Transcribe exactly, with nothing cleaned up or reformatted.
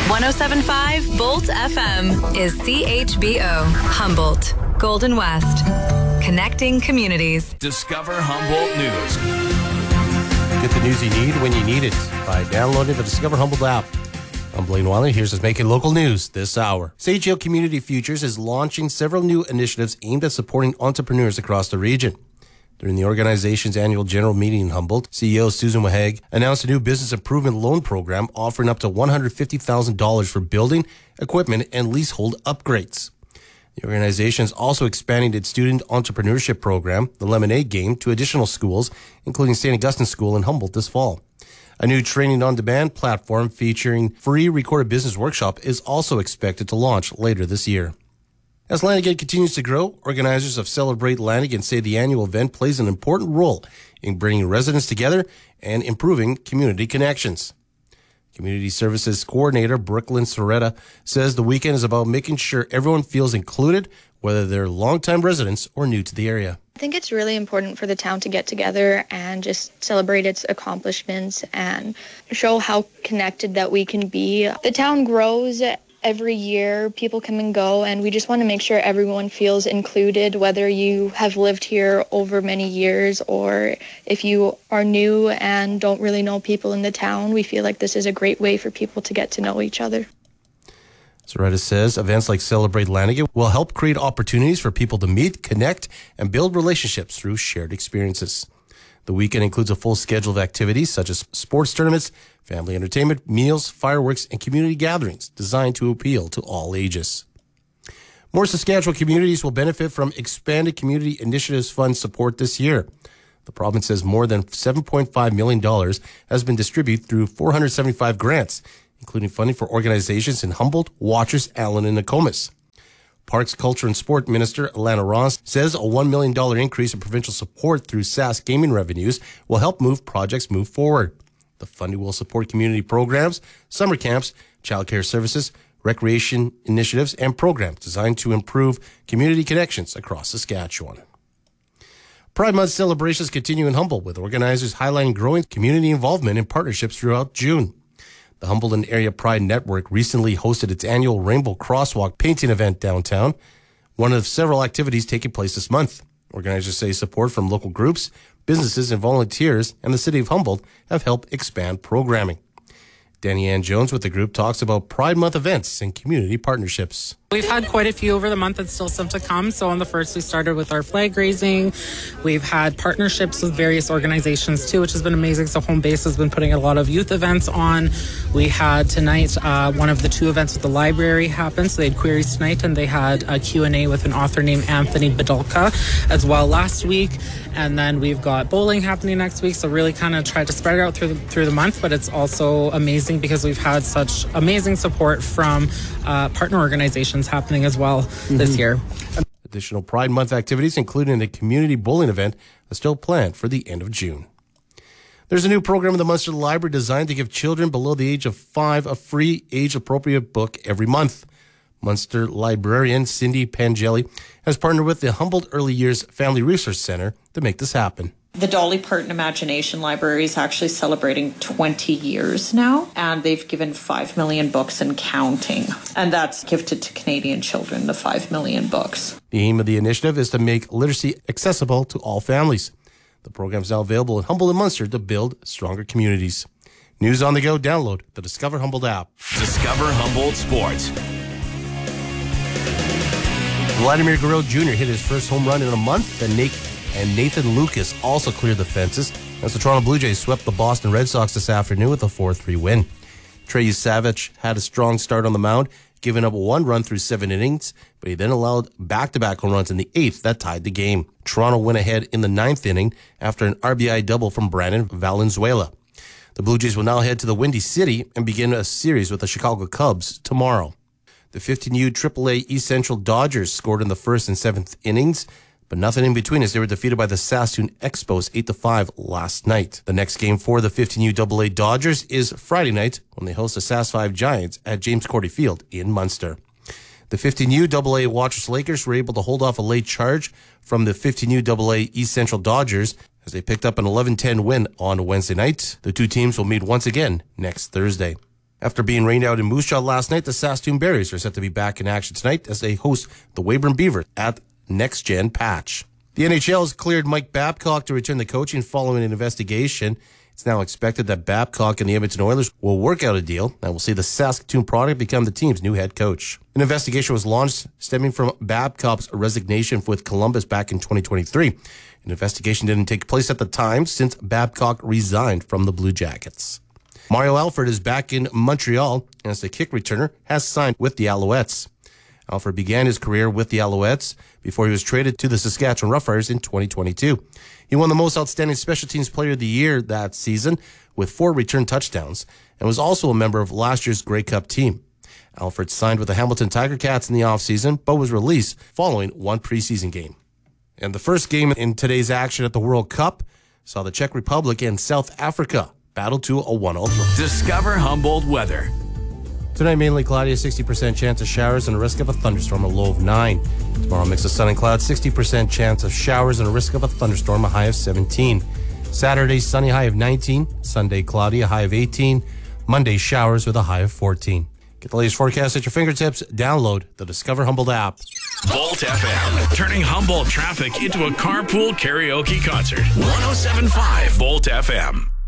one oh seven point five Bolt F M is C H B O. Humboldt, Golden West. Connecting communities. Discover Humboldt News. Get the news you need when you need it by downloading the Discover Humboldt app. I'm Blaine Wiley. Here's what's making local news this hour. Sage Hill Community Futures is launching several new initiatives aimed at supporting entrepreneurs across the region. During the organization's annual general meeting in Humboldt, C E O Susan Waheg announced a new business improvement loan program offering up to one hundred fifty thousand dollars for building, equipment, and leasehold upgrades. The organization is also expanding its student entrepreneurship program, the Lemonade Game, to additional schools, including Saint Augustine School in Humboldt this fall. A new training-on-demand platform featuring free recorded business workshop is also expected to launch later this year. As Lanigan continues to grow, organizers of Celebrate Lanigan say the annual event plays an important role in bringing residents together and improving community connections. Community Services Coordinator Brooklyn Soretta says the weekend is about making sure everyone feels included, whether they're longtime residents or new to the area. I think it's really important for the town to get together and just celebrate its accomplishments and show how connected that we can be. The town grows every year, people come and go, and we just want to make sure everyone feels included, whether you have lived here over many years or if you are new and don't really know people in the town. We feel like this is a great way for people to get to know each other. Soretta says events like Celebrate Lanigan will help create opportunities for people to meet, connect, and build relationships through shared experiences. The weekend includes a full schedule of activities such as sports tournaments, family entertainment, meals, fireworks, and community gatherings designed to appeal to all ages. More Saskatchewan communities will benefit from expanded Community Initiatives Fund support this year. The province says more than seven point five million dollars has been distributed through four hundred seventy-five grants, including funding for organizations in Humboldt, Watrous, Allen, and Nokomis. Parks, Culture, and Sport Minister Alana Ross says a one million dollars increase in provincial support through S A S gaming revenues will help move projects move forward. The funding will support community programs, summer camps, childcare services, recreation initiatives, and programs designed to improve community connections across Saskatchewan. Pride Month celebrations continue in Humboldt, with organizers highlighting growing community involvement and partnerships throughout June. The Humboldt and Area Pride Network recently hosted its annual Rainbow Crosswalk painting event downtown, one of several activities taking place this month. Organizers say support from local groups, businesses, and volunteers and the city of Humboldt have helped expand programming. Danny Ann Jones with the group talks about Pride Month events and community partnerships. We've had quite a few over the month and still some to come. So on the first, we started with our flag raising. We've had partnerships with various organizations too, which has been amazing. So Home Base has been putting a lot of youth events on. We had tonight, uh, one of the two events with the library happened. So they had queries tonight, and they had a Q and A with an author named Anthony Badulka as well last week. And then we've got bowling happening next week. So really kind of tried to spread it out through the, through the month, but it's also amazing because we've had such amazing support from uh, partner organizations happening as well mm-hmm. this year. Additional Pride Month activities, including a community bowling event, are still planned for the end of June. There's a new program in the Munster Library designed to give children below the age of five a free age-appropriate book every month. Munster librarian Cindy Pangelli has partnered with the Humboldt Early Years Family Resource Center to make this happen. The Dolly Parton Imagination Library is actually celebrating twenty years now, and they've given five million books and counting. And that's gifted to Canadian children, the five million books. The aim of the initiative is to make literacy accessible to all families. The program is now available in Humboldt and Munster to build stronger communities. News on the go, download the Discover Humboldt app. Discover Humboldt Sports. Vladimir Guerrero Junior hit his first home run in a month, and Nate and Nathan Lucas also cleared the fences as the Toronto Blue Jays swept the Boston Red Sox this afternoon with a four three win. Trey Savage had a strong start on the mound, giving up one run through seven innings, but he then allowed back-to-back home runs in the eighth that tied the game. Toronto went ahead in the ninth inning after an R B I double from Brandon Valenzuela. The Blue Jays will now head to the Windy City and begin a series with the Chicago Cubs tomorrow. The fifteen U triple A East Central Dodgers scored in the first and seventh innings, but nothing in between as they were defeated by the Saskatoon Expos eight to five last night. The next game for the fifteen U double A Dodgers is Friday night when they host the Sask five Giants at James Cordy Field in Munster. The fifteen U double A Watrous Lakers were able to hold off a late charge from the fifteen U double A East Central Dodgers as they picked up an eleven ten win on Wednesday night. The two teams will meet once again next Thursday. After being rained out in Moose Jaw last night, the Saskatoon Berries are set to be back in action tonight as they host the Weyburn Beavers at Next Gen Patch. The N H L has cleared Mike Babcock to return to coaching following an investigation. It's now expected that Babcock and the Edmonton Oilers will work out a deal that will see the Saskatoon product become the team's new head coach. An investigation was launched stemming from Babcock's resignation with Columbus back in twenty twenty-three. An investigation didn't take place at the time since Babcock resigned from the Blue Jackets. Mario Alford is back in Montreal as the kick returner has signed with the Alouettes. Alford began his career with the Alouettes before he was traded to the Saskatchewan Roughriders in twenty twenty-two. He won the most outstanding special teams player of the year that season with four return touchdowns and was also a member of last year's Grey Cup team. Alford signed with the Hamilton Tiger Cats in the offseason, but was released following one preseason game. And the first game in today's action at the World Cup saw the Czech Republic and South Africa battle to a one all draw. Discover Humboldt weather. Tonight, mainly cloudy, a sixty percent chance of showers and a risk of a thunderstorm, a low of nine. Tomorrow, mix of sun and clouds, sixty percent chance of showers and a risk of a thunderstorm, a high of seventeen. Saturday, sunny, high of nineteen. Sunday, cloudy, a high of eighteen. Monday, showers with a high of fourteen. Get the latest forecast at your fingertips. Download the Discover Humboldt app. Volt F M, turning Humboldt traffic into a carpool karaoke concert. one oh seven point five Volt F M.